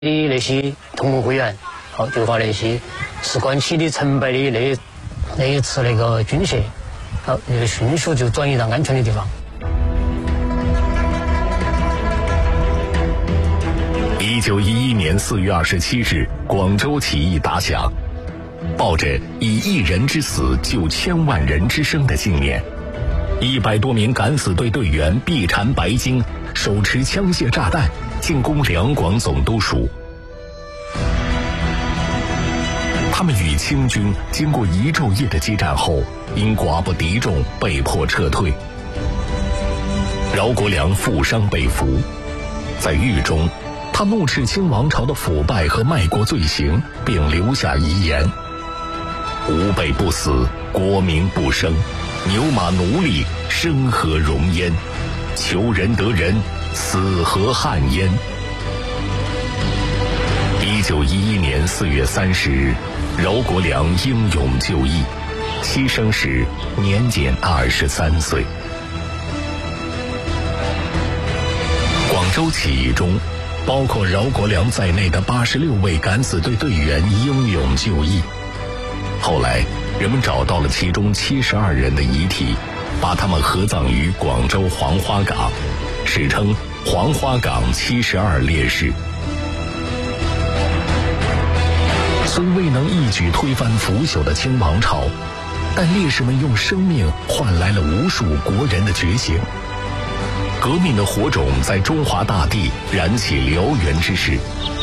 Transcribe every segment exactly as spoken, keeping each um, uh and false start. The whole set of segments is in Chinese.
的那些同盟会员，好就把那些士官起的成败的那那一次那个军械，好那个迅速就转移到安全的地方。 一九一一年四月二十七日，广州起义打响，抱着以一人之死救千万人之生的信念，一百多名敢死队队员臂缠白巾，手持枪械炸弹，进攻两广总督署。他们与清军经过一昼夜的激战后，因寡不敌众，被迫撤退。饶国梁负伤被俘，在狱中，他怒斥清王朝的腐败和卖国罪行，并留下遗言：吾辈不死，国民不生，牛马奴隶生何容焉？求仁得仁，死何憾焉？一九一一年四月三十日，饶国梁英勇就义，牺牲时年仅二十三岁。广州起义中，包括饶国梁在内的八十六位敢死队队员英勇就义。后来，人们找到了其中七十二人的遗体，把他们合葬于广州黄花岗，史称黄花岗七十二烈士。虽未能一举推翻腐朽的清王朝，但烈士们用生命换来了无数国人的觉醒。革命的火种在中华大地燃起燎原之势。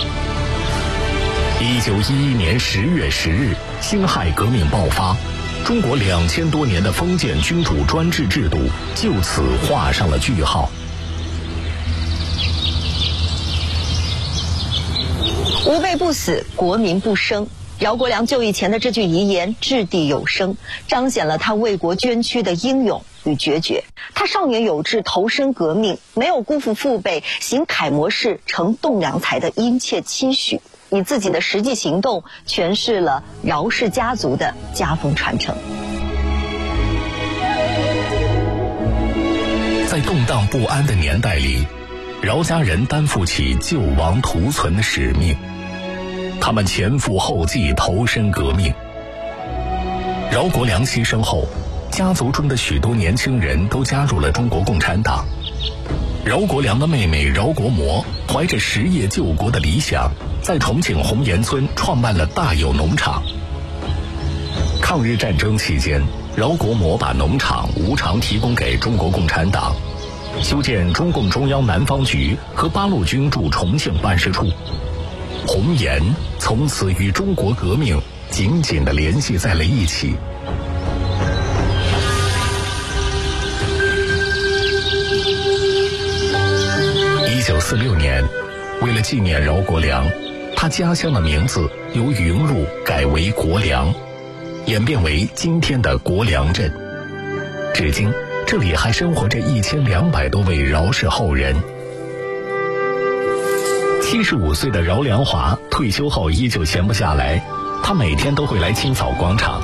一九一一年十月十日，辛亥革命爆发，中国两千多年的封建君主专制制度就此画上了句号。 吾辈不死，国民不生。饶国梁就义前的这句遗言掷地有声，彰显了他为国捐躯的英勇与决绝。他少年有志，投身革命，没有辜负父辈行楷模式成栋梁才的殷切期许，以自己的实际行动诠释了饶氏家族的家风传承。 在动荡不安的年代里，饶家人担负起救亡图存的使命，他们前赴后继，投身革命。饶国梁牺牲后，家族中的许多年轻人都加入了中国共产党。饶国梁的妹妹饶国模怀着实业救国的理想，在重庆红岩村创办了大有农场。抗日战争期间，饶国模把农场无偿提供给中国共产党，修建中共中央南方局和八路军驻重庆办事处。红岩从此与中国革命紧紧地联系在了一起。一九四六年，为了纪念饶国梁，他家乡的名字由云路改为国梁，演变为今天的国梁镇。至今，这里还生活着一千两百多位饶氏后人。七十五岁的饶良华退休后依旧闲不下来，他每天都会来清扫广场。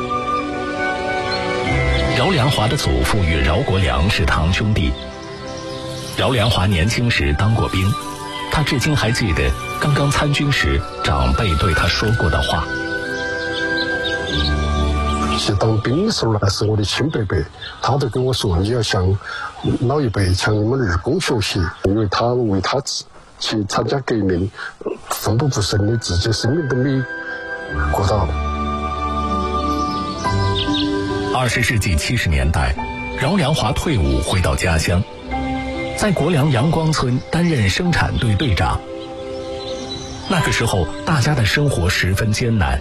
饶良华的祖父与饶国梁是堂兄弟。饶良华年轻时当过兵，他至今还记得刚刚参军时长辈对他说过的话。 去当兵的时候呢，是我的亲伯伯，他都跟我说，你要向老一辈向你们二公学习，因为他为他去参加革命，奋不顾身的，自己生命都没过到。 二十世纪七十年代，饶良华退伍回到家乡，在国梁阳光村担任生产队队长。那个时候，大家的生活十分艰难。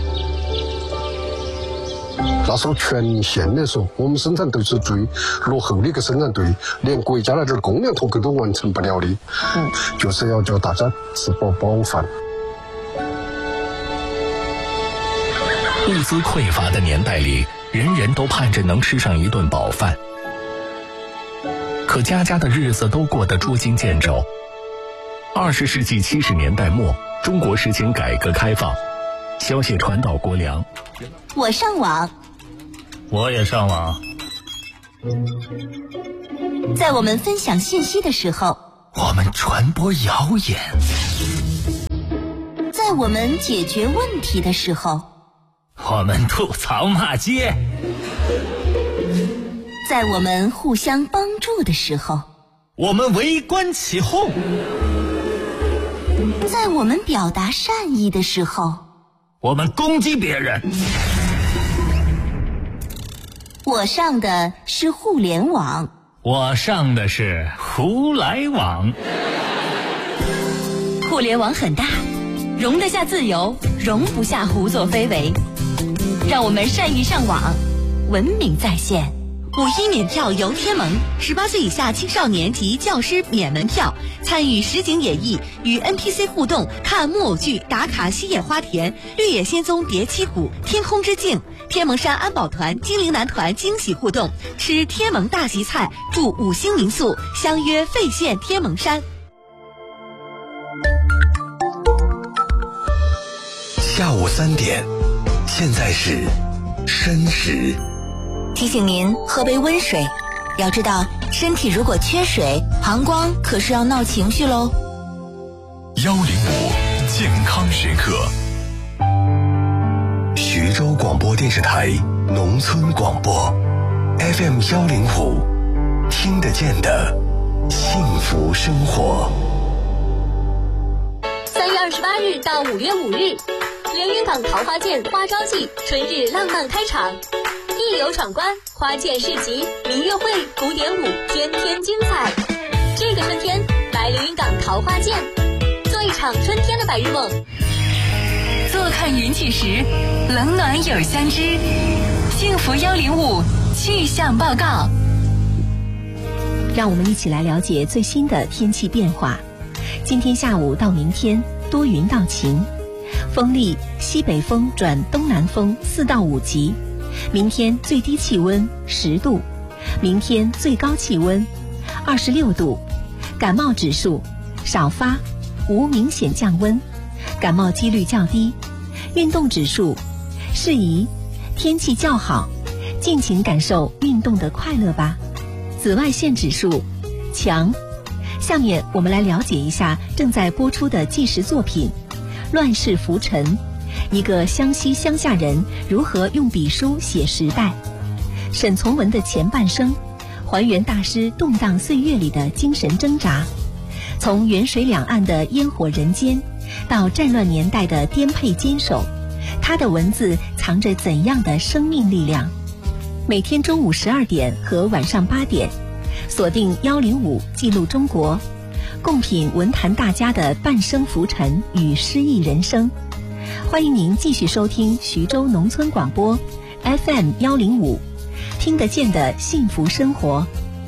那时候全县来说，我们生产队是最落后的一个生产队，连国家那点供粮头壳都完成不了的。嗯，就是要叫大家吃饱饱饭。 物资匮乏的年代里，人人都盼着能吃上一顿饱饭，可家家的日子都过得捉襟见肘。二十世纪七十年代末，中国实行改革开放，消息传到国梁， 我上网， 我也上网。 在我们分享信息的时候， 我们传播谣言。 在我们解决问题的时候， 我们吐槽骂街； 在我们互相帮助的时候， 我们围观起哄； 在我们表达善意的时候， 我们攻击别人。 我上的是互联网， 我上的是胡来网。 互联网很大，容得下自由，容不下胡作非为。让我们善意上网，文明在线。 五一免票游天盟，十八岁以下青少年及教师免门票，参与实景演绎，与 N P C 互动，看木偶剧，打卡西野花田、绿野仙踪叠七谷、天空之镜、天盟山安保团、精灵男团惊喜互动，吃天盟大席菜，住五星民宿，相约费县天盟山。 下午三点，现在是申时。 提醒您喝杯温水，要知道身体如果缺水，膀胱可是要闹情绪喽。 幺零五健康时刻，徐州广播电视台农村广播 F M 幺零五，听得见的幸福生活。 三月二十八日到五月五日，连云港桃花涧花朝季春日浪漫开场。一游闯关，花涧市集、民乐会、古典舞，天天精彩。这个春天，来连云港桃花涧，做一场春天的白日梦。 坐看云起时，冷暖有相知。幸福幺零五气象报告。 让我们一起来了解最新的天气变化。今天下午到明天多云到晴，风力西北风转东南风四到五级。明天最低气温十度，明天最高气温二十六度。感冒指数少发，无明显降温，感冒几率较低。运动指数适宜，天气较好，尽情感受运动的快乐吧。紫外线指数强。下面我们来了解一下正在播出的纪实作品《乱世浮沉》，一个湘西乡下人如何用笔书写时代。沈从文的前半生，还原大师动荡岁月里的精神挣扎。从远水两岸的烟火人间，到战乱年代的颠沛坚守，他的文字藏着怎样的生命力量？每天中午十二点和晚上八点，锁定幺零五记录中国，共品文坛大家的半生浮沉与诗意人生。欢迎您继续收听徐州农村广播 F M 幺零五，听得见的幸福生活。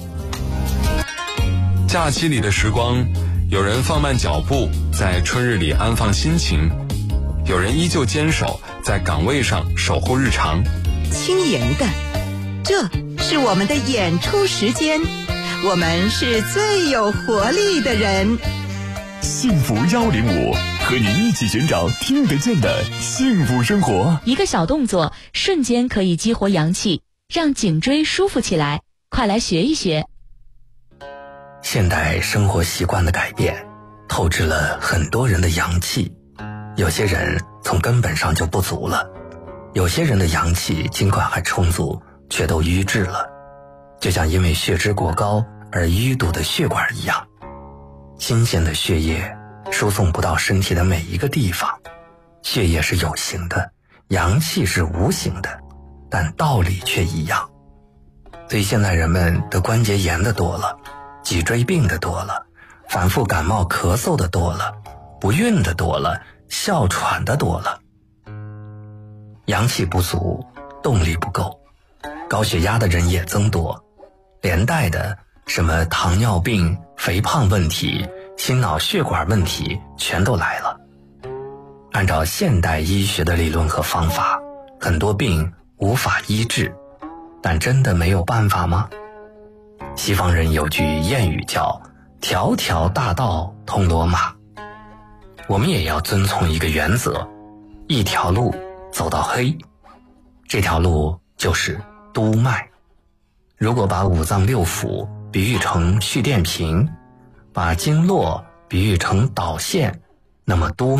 假期里的时光，有人放慢脚步，在春日里安放心情；有人依旧坚守在岗位上守护日常。 轻盈的，这是我们的演出时间，我们是最有活力的人。 幸福幺零五，和你一起寻找听得见的幸福生活。 一个小动作，瞬间可以激活阳气，让颈椎舒服起来。快来学一学。 现代生活习惯的改变，透支了很多人的阳气。有些人从根本上就不足了，有些人的阳气尽管还充足，却都瘀滞了，就像因为血脂过高而淤堵的血管一样。新鲜的血液输送不到身体的每一个地方，血液是有形的，阳气是无形的，但道理却一样。所以现在人们得关节炎的多了，脊椎病的多了，反复感冒咳嗽的多了，不孕的多了，哮喘的多了。阳气不足，动力不够，高血压的人也增多，连带的什么糖尿病、肥胖问题、心脑血管问题全都来了。按照现代医学的理论和方法，很多病无法医治，但真的没有办法吗？西方人有句谚语叫条条大道通罗马，我们也要遵从一个原则，一条路走到黑。这条路就是督脉。如果把五脏六腑比喻成蓄电瓶，把经络比喻成导线，那么督